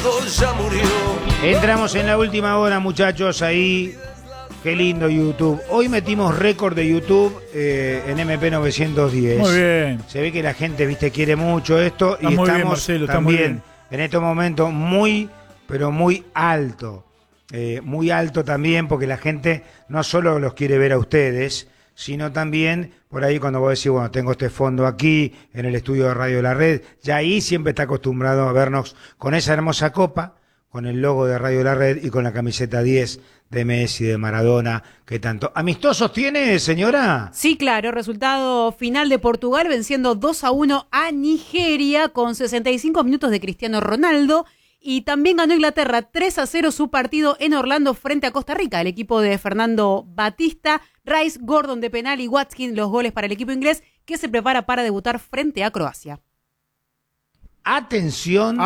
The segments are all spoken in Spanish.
todo ya murió. Entramos en la última hora, muchachos, ahí. Qué lindo YouTube. Hoy metimos récord de YouTube en MP910. Muy bien. Se ve que la gente, viste, quiere mucho esto. Está y muy estamos bien, Marcelo, está también muy bien. en estos momentos muy, pero muy alto. Muy alto también porque la gente no solo los quiere ver a ustedes, sino también por ahí cuando vos decís, bueno, tengo este fondo aquí en el estudio de Radio La Red, ya ahí siempre está acostumbrado a vernos con esa hermosa copa, con el logo de Radio La Red y con la camiseta 10 de Messi, de Maradona, que tanto. ¿Amistosos tiene, señora? Sí, claro, resultado final de Portugal venciendo 2-1 a Nigeria con 65 minutos de Cristiano Ronaldo. Y también ganó Inglaterra 3-0 su partido en Orlando frente a Costa Rica. El equipo de Fernando Batista, Rice, Gordon de penal y Watkins los goles para el equipo inglés que se prepara para debutar frente a Croacia. Atención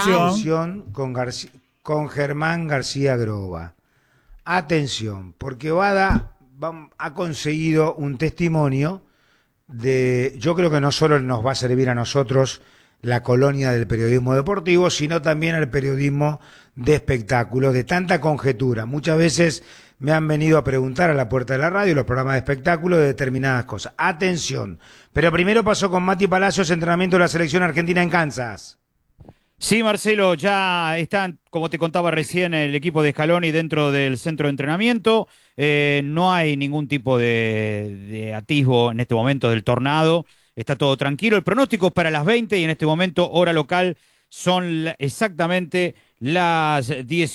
con Germán García Groba. Atención, porque Bada ha conseguido un testimonio de, yo creo que no solo nos va a servir a nosotros la colonia del periodismo deportivo, sino también al periodismo de espectáculos, de tanta conjetura. Muchas veces me han venido a preguntar a la puerta de la radio, los programas de espectáculos, de determinadas cosas. Atención, pero primero pasó con Mati Palacios, entrenamiento de la selección argentina en Kansas. Sí, Marcelo, ya están, como te contaba recién, el equipo de Scaloni dentro del centro de entrenamiento. No hay ningún tipo de atisbo en este momento del tornado. Está todo tranquilo. El pronóstico es para las 20 y en este momento, hora local, son exactamente las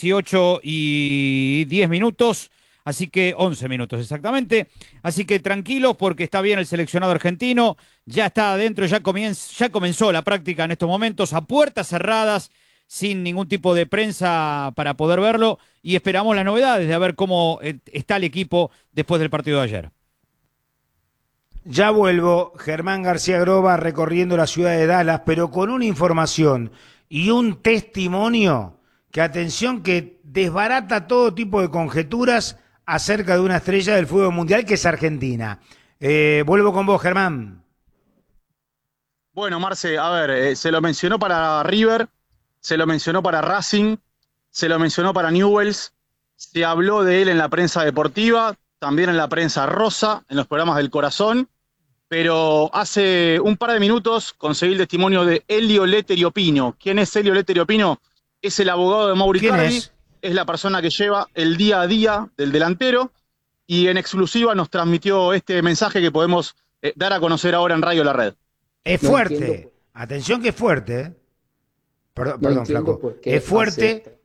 18:10. Así que 11 minutos exactamente. Así que tranquilos porque está bien el seleccionado argentino. Ya está adentro, ya comenzó la práctica en estos momentos a puertas cerradas, sin ningún tipo de prensa para poder verlo. Y esperamos las novedades de a ver cómo está el equipo después del partido de ayer. Ya vuelvo, Germán García Groba recorriendo la ciudad de Dallas, pero con una información y un testimonio que, atención, que desbarata todo tipo de conjeturas acerca de una estrella del fútbol mundial que es Argentina. Vuelvo con vos, Germán. Bueno, Marce, a ver, se lo mencionó para River, se lo mencionó para Racing, se lo mencionó para Newell's, se habló de él en la prensa deportiva, también en la prensa rosa, en los programas del corazón, pero hace un par de minutos conseguí el testimonio de Elio Letterio Pino. ¿Quién es Elio Letterio Pino? Es el abogado de Mauri Cardi, es la persona que lleva el día a día del delantero y en exclusiva nos transmitió este mensaje que podemos dar a conocer ahora en Radio La Red. Es fuerte, atención que es fuerte. Perdón, flaco. Es fuerte.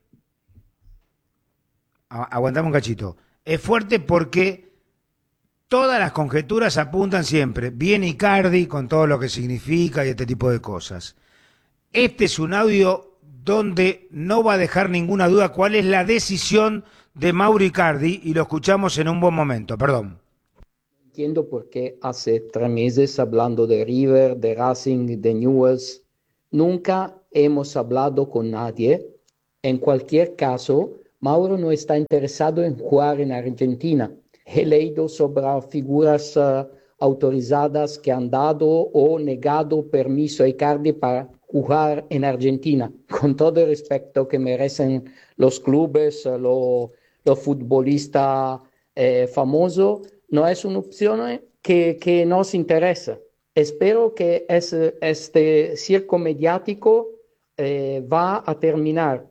Aguantame un cachito. Es fuerte porque todas las conjeturas apuntan siempre. Viene Icardi con todo lo que significa y este tipo de cosas. Este es un audio donde no va a dejar ninguna duda cuál es la decisión de Mauro Icardi y lo escuchamos en un buen momento. Perdón. Entiendo por qué hace 3 meses hablando de River, de Racing, de Newell's. Nunca hemos hablado con nadie. En cualquier caso, Mauro no está interesado en jugar en Argentina. He leído sobre figuras autorizadas que han dado o negado permiso a Icardi para jugar en Argentina. Con todo el respeto que merecen los clubes, los futbolistas famosos, no es una opción que nos interesa. Espero que este circo mediático va a terminar.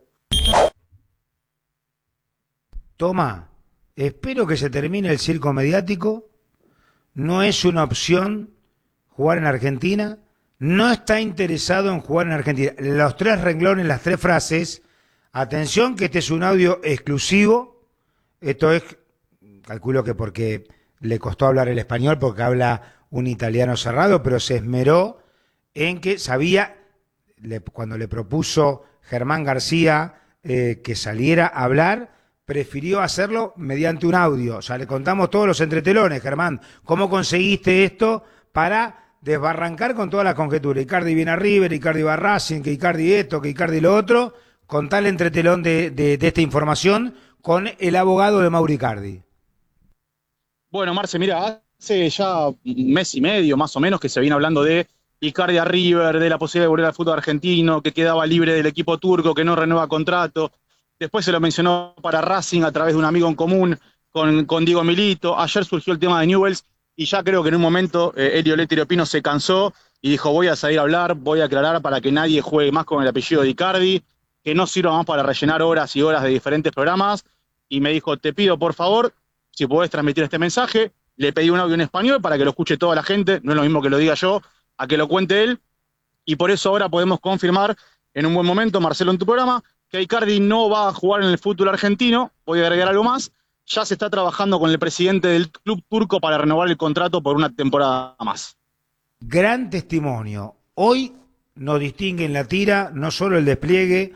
Toma, espero que se termine el circo mediático. No es una opción jugar en Argentina. No está interesado en jugar en Argentina. Los 3 renglones, las 3 frases. Atención que este es un audio exclusivo. Esto es, calculo que porque le costó hablar el español, porque habla un italiano cerrado, pero se esmeró en que sabía, cuando le propuso Germán García que saliera a hablar, prefirió hacerlo mediante un audio. O sea, le contamos todos los entretelones, Germán. ¿Cómo conseguiste esto para desbarrancar con todas las conjeturas? Icardi viene a River, Icardi va a Racing, que Icardi esto, que Icardi lo otro. Contá el entretelón de esta información con el abogado de Mauro Icardi. Bueno, Marce, mira, hace ya un mes y medio más o menos que se viene hablando de Icardi a River, de la posibilidad de volver al fútbol argentino, que quedaba libre del equipo turco, que no renueva contrato. Después se lo mencionó para Racing a través de un amigo en común con Diego Milito. Ayer surgió el tema de Newell's y ya creo que en un momento Elio Lettieri Opino se cansó y dijo: voy a salir a hablar, voy a aclarar para que nadie juegue más con el apellido de Icardi, que no sirva más para rellenar horas y horas de diferentes programas. Y me dijo: te pido por favor, si podés transmitir este mensaje. Le pedí un audio en español para que lo escuche toda la gente, no es lo mismo que lo diga yo, a que lo cuente él. Y por eso ahora podemos confirmar en un buen momento, Marcelo, en tu programa, que Icardi no va a jugar en el fútbol argentino. Voy a agregar algo más: ya se está trabajando con el presidente del club turco para renovar el contrato por una temporada más. Gran testimonio. Hoy nos distingue en la tira no solo el despliegue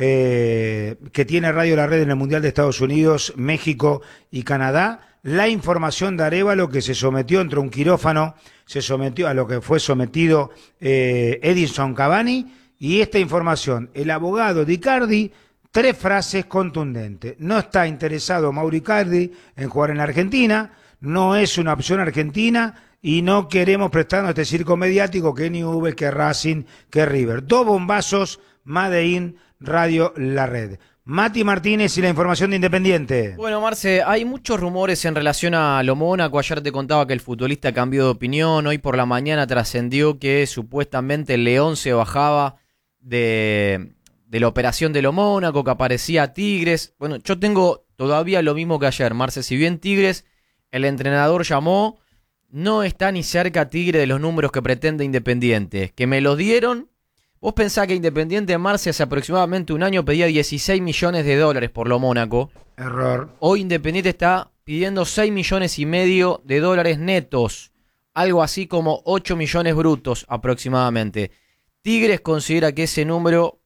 que tiene Radio La Red en el Mundial de Estados Unidos, México y Canadá, la información de Arévalo, que se sometió entre un quirófano, se sometió a lo que fue sometido Edinson Cavani, y esta información, el abogado de Icardi, 3 frases contundentes: no está interesado Mauro Icardi en jugar en la Argentina, no es una opción argentina y no queremos prestarnos a este circo mediático que Newell's, que Racing, que River. 2 bombazos, Made in Radio La Red. Mati Martínez y la información de Independiente. Bueno, Marce, hay muchos rumores en relación a lo Mónaco. Ayer te contaba que el futbolista cambió de opinión. Hoy por la mañana trascendió que supuestamente el León se bajaba de la operación de lo Mónaco, que aparecía Tigres. Bueno, yo tengo todavía lo mismo que ayer, Marce. Si bien Tigres, el entrenador llamó, no está ni cerca Tigre de los números que pretende Independiente. Que me los dieron. Vos pensás que Independiente, Marce, hace aproximadamente un año pedía 16 millones de dólares por lo Mónaco. Error. Hoy Independiente está pidiendo 6 millones y medio de dólares netos. Algo así como 8 millones brutos aproximadamente. Tigres considera que ese número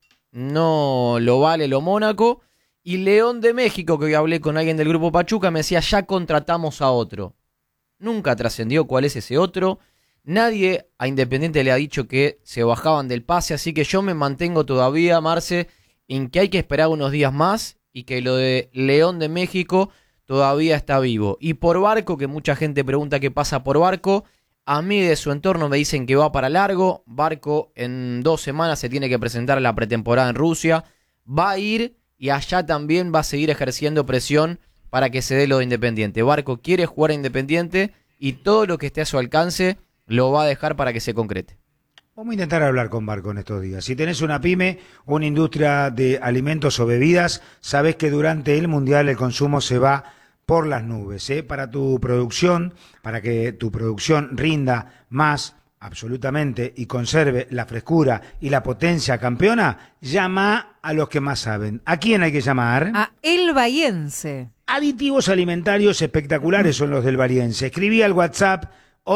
no lo vale lo Mónaco. Y León de México, que hoy hablé con alguien del grupo Pachuca, me decía: ya contratamos a otro. Nunca trascendió cuál es ese otro. Nadie a Independiente le ha dicho que se bajaban del pase, así que yo me mantengo todavía, Marce, en que hay que esperar unos días más y que lo de León de México todavía está vivo. Y por Barco, que mucha gente pregunta qué pasa por Barco, a mí de su entorno me dicen que va para largo. Barco en 2 semanas se tiene que presentar a la pretemporada en Rusia, va a ir y allá también va a seguir ejerciendo presión para que se dé lo de Independiente. Barco quiere jugar a Independiente y todo lo que esté a su alcance lo va a dejar para que se concrete. Vamos a intentar hablar con Barco en estos días. Si tenés una pyme, una industria de alimentos o bebidas, sabés que durante el Mundial el consumo se va por las nubes, ¿eh? Para tu producción, para que tu producción rinda más absolutamente y conserve la frescura y la potencia campeona, llama a los que más saben. ¿A quién hay que llamar? A El Bahiense. Aditivos alimentarios espectaculares son los del Bahiense. Escribí al WhatsApp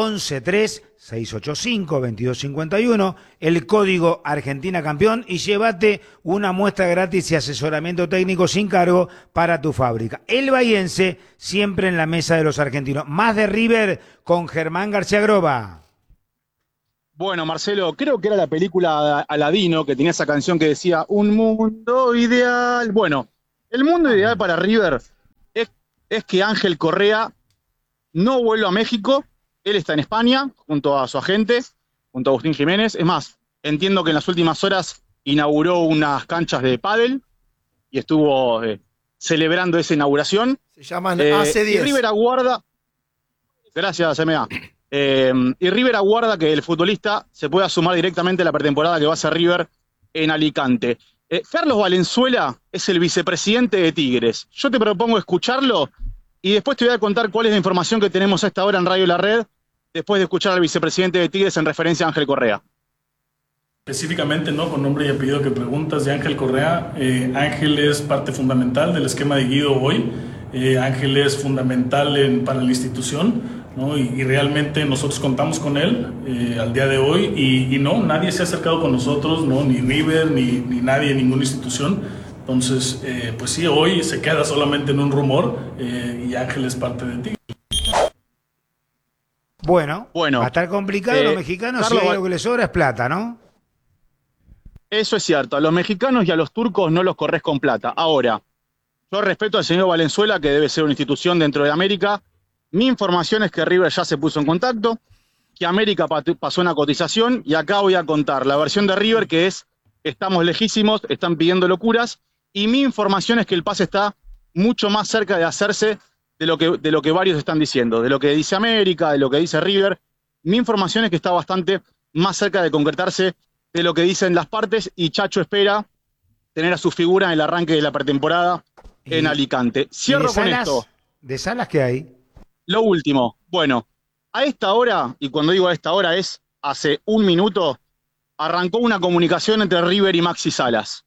1136852251, el código Argentina Campeón, y llévate una muestra gratis y asesoramiento técnico sin cargo para tu fábrica. El Bahiense, siempre en la mesa de los argentinos. Más de River con Germán García Groba. Bueno, Marcelo, creo que era la película Aladino, que tenía esa canción que decía Un mundo ideal. Bueno, el mundo ideal para River es que Ángel Correa no vuelva a México. Él está en España, junto a su agente, junto a Agustín Jiménez. Es más, entiendo que en las últimas horas inauguró unas canchas de pádel y estuvo celebrando esa inauguración. Se llaman AC10. Y River aguarda... Gracias, MA. Y River aguarda que el futbolista se pueda sumar directamente a la pretemporada que va a hacer River en Alicante. Carlos Valenzuela es el vicepresidente de Tigres. Yo te propongo escucharlo y después te voy a contar cuál es la información que tenemos a esta hora en Radio La Red, después de escuchar al vicepresidente de Tigres en referencia a Ángel Correa. Específicamente, ¿no? Con nombre y apellido que preguntas de Ángel Correa. Ángel es parte fundamental del esquema de Guido hoy. Ángel es fundamental para la institución, ¿no? Y realmente nosotros contamos con él al día de hoy y no, nadie se ha acercado con nosotros, ¿no? Ni River, ni nadie, ninguna institución. Entonces, pues sí, hoy se queda solamente en un rumor y Ángel es parte de Tigres. Bueno, va a estar complicado los mexicanos, Carlos, si hay algo que les sobra es plata, ¿no? Eso es cierto, a los mexicanos y a los turcos no los corres con plata. Ahora, yo respeto al señor Valenzuela, que debe ser una institución dentro de América. Mi información es que River ya se puso en contacto, que América pasó una cotización, y acá voy a contar la versión de River, que es: estamos lejísimos, están pidiendo locuras, y mi información es que el pase está mucho más cerca de hacerse de lo que varios están diciendo, de lo que dice América, de lo que dice River. Mi información es que está bastante más cerca de concretarse de lo que dicen las partes, y Chacho espera tener a su figura en el arranque de la pretemporada en Alicante. Cierro con esto. ¿De Salas qué hay? Lo último, bueno, a esta hora, y cuando digo a esta hora es hace un minuto, arrancó una comunicación entre River y Maxi Salas.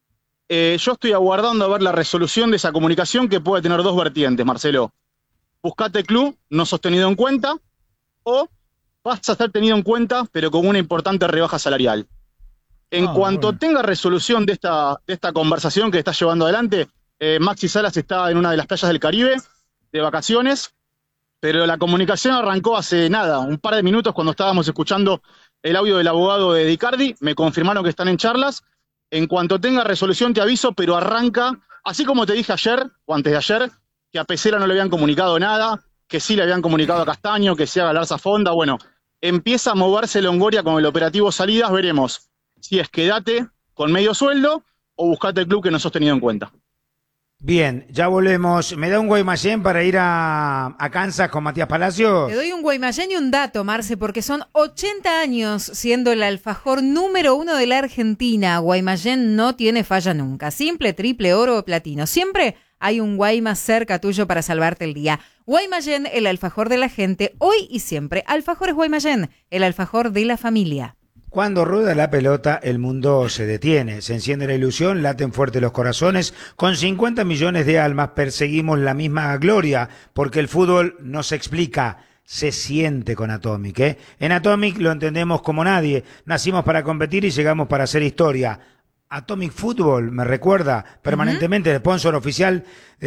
Yo estoy aguardando a ver la resolución de esa comunicación, que puede tener dos vertientes, Marcelo. Buscate club, no sos tenido en cuenta, o vas a ser tenido en cuenta, pero con una importante rebaja salarial. En cuanto tenga resolución de esta conversación que está llevando adelante, Maxi Salas está en una de las playas del Caribe, de vacaciones, pero la comunicación arrancó hace nada, un par de minutos, cuando estábamos escuchando el audio del abogado de Icardi. Me confirmaron que están en charlas. En cuanto tenga resolución te aviso, pero arranca, así como te dije ayer, o antes de ayer, que a Pesela no le habían comunicado nada, que sí le habían comunicado a Castaño, que sí a Galarza Fonda. Bueno, empieza a moverse Longoria con el operativo salidas. Veremos si es quédate con medio sueldo o buscate el club que no sos tenido en cuenta. Bien, ya volvemos. ¿Me da un Guaymallén para ir a Kansas con Matías Palacios? Te doy un Guaymallén y un dato, Marce, porque son 80 años siendo el alfajor número 1 de la Argentina. Guaymallén no tiene falla nunca. Simple, triple, oro o platino. Siempre hay un Guaymas cerca tuyo para salvarte el día. Guaymallén, el alfajor de la gente, hoy y siempre. Alfajores Guaymallén, el alfajor de la familia. Cuando rueda la pelota, el mundo se detiene, se enciende la ilusión, laten fuerte los corazones. Con 50 millones de almas perseguimos la misma gloria, porque el fútbol no se explica, se siente con Atomic, ¿eh? En Atomic lo entendemos como nadie. Nacimos para competir y llegamos para hacer historia. Atomic Fútbol me recuerda permanentemente el sponsor oficial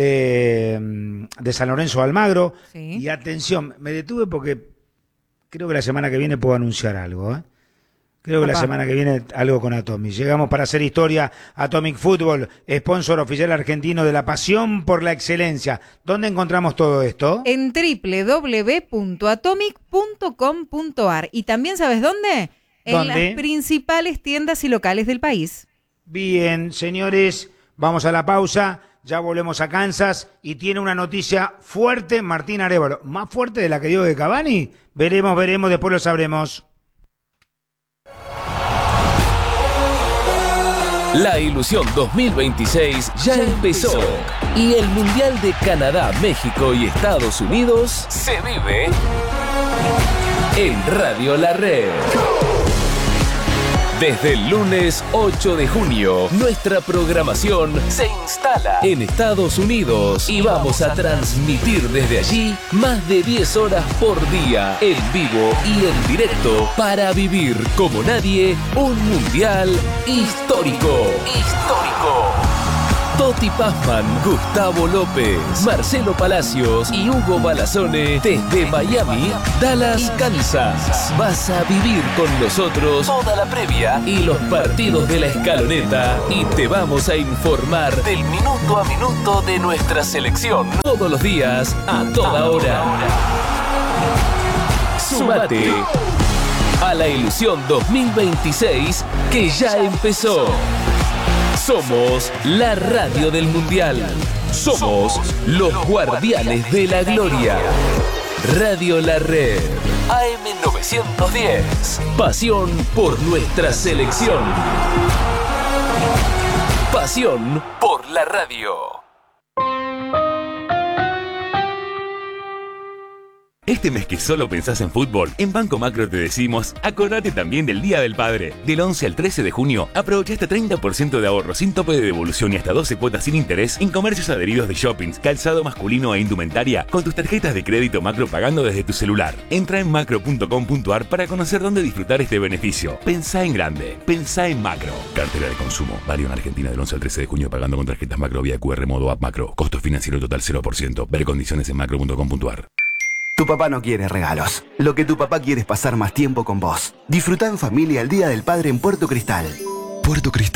de San Lorenzo de Almagro. Sí. Y atención, me detuve porque creo que la semana que viene puedo anunciar algo, ¿eh? Creo que la semana que viene algo con Atomic. Llegamos para hacer historia. Atomic Fútbol, sponsor oficial argentino de la pasión por la excelencia. ¿Dónde encontramos todo esto? En www.atomic.com.ar. ¿Y también sabes dónde? En las principales tiendas y locales del país. Bien, señores, vamos a la pausa. Ya volvemos a Kansas y tiene una noticia fuerte Martín Arévalo. ¿Más fuerte de la que dio de Cavani? Veremos, después lo sabremos. La Ilusión 2026 ya empezó y el Mundial de Canadá, México y Estados Unidos se vive en Radio La Red. Desde el lunes 8 de junio, nuestra programación se instala en Estados Unidos y vamos a transmitir desde allí más de 10 horas por día, en vivo y en directo, para vivir como nadie un mundial histórico. Toti Pazman, Gustavo López, Marcelo Palacios y Hugo Balazone desde Miami, Dallas, Kansas. Vas a vivir con nosotros toda la previa y los partidos de la escaloneta y te vamos a informar del minuto a minuto de nuestra selección. Todos los días, a toda hora. Súmate a la Ilusión 2026 que ya empezó. Somos la radio del Mundial. Somos los guardianes de la gloria. Radio La Red. AM910. Pasión por nuestra selección. Pasión por la radio. Este mes que solo pensás en fútbol, en Banco Macro te decimos, acordate también del Día del Padre. Del 11 al 13 de junio, aprovecha hasta 30% de ahorro sin tope de devolución y hasta 12 cuotas sin interés en comercios adheridos de shoppings, calzado masculino e indumentaria, con tus tarjetas de crédito Macro pagando desde tu celular. Entra en macro.com.ar para conocer dónde disfrutar este beneficio. Pensá en grande, pensá en Macro. Cartera de consumo, válido en Argentina del 11 al 13 de junio pagando con tarjetas Macro vía QR modo app Macro. Costo financiero total 0%. Ver condiciones en macro.com.ar. Tu papá no quiere regalos. Lo que tu papá quiere es pasar más tiempo con vos. Disfrutá en familia el Día del Padre en Puerto Cristal. Puerto Cristal.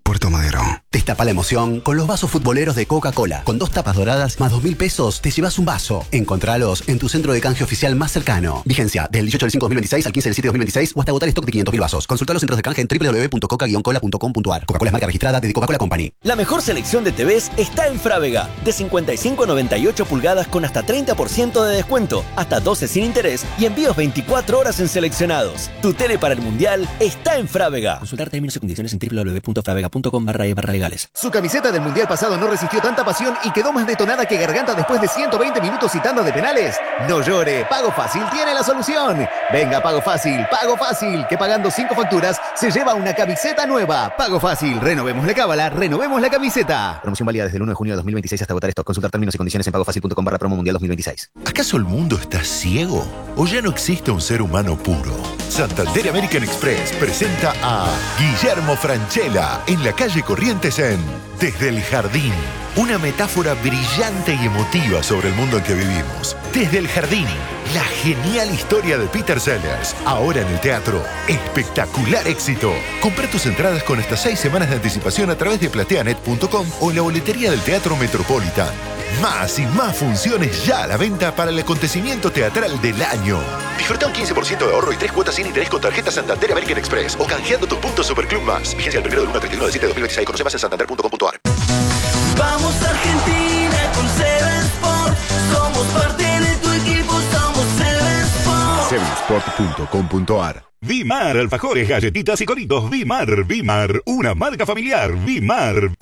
Puerto Madero. Destapa la emoción con los vasos futboleros de Coca-Cola. Con 2 tapas doradas más 2.000 pesos te llevas un vaso. Encontralos en tu centro de canje oficial más cercano. Vigencia del 18 del 5 de 2026 al 15 del 7 de 2026 o hasta agotar stock de 500.000 vasos. Consulta los centros de canje en www.coca-cola.com.ar. Coca-Cola es marca registrada de Coca-Cola Company. La mejor selección de TVs está en Frávega. De 55 a 98 pulgadas con hasta 30% de descuento, hasta 12 sin interés y envíos 24 horas en seleccionados. Tu tele para el Mundial está en Frávega. Consultar términos y condiciones en www.fravega.com/legales. Su camiseta del Mundial pasado no resistió tanta pasión y quedó más detonada que Garganta después de 120 minutos y tanda de penales. No llore, Pago Fácil tiene la solución. Venga, Pago Fácil, que pagando 5 facturas se lleva una camiseta nueva. Pago Fácil, renovemos la cábala, renovemos la camiseta. Promoción válida desde el 1 de junio de 2026 hasta agotar stock. Consultar términos y condiciones en pagofacil.com/promo mundial 2026. ¿Acaso el mundo está ciego? ¿O ya no existe un ser humano puro? Santander American Express presenta a Guillermo Francella en la calle Corrientes en Desde el Jardín. Una metáfora brillante y emotiva sobre el mundo en que vivimos. Desde el Jardín, la genial historia de Peter Sellers. Ahora en el teatro. Espectacular éxito. Compra tus entradas con hasta 6 semanas de anticipación a través de plateanet.com o en la boletería del Teatro Metropolitan. Más y más funciones ya a la venta para el acontecimiento teatral del año. Disfruta un 15% de ahorro y 3 cuotas sin interés con tarjeta Santander American Express o canjeando tus puntos Superclub Más. Vigencia del 1 del 1 al 31 de 7 de 2026. Conoce más en santander.com.ar. Vamos Argentina con Seven Sport. Somos parte de tu equipo, somos Seven Sport. Sevensport.com.ar. Vimar, alfajores, galletitas y coritos. Vimar, una marca familiar. Vimar.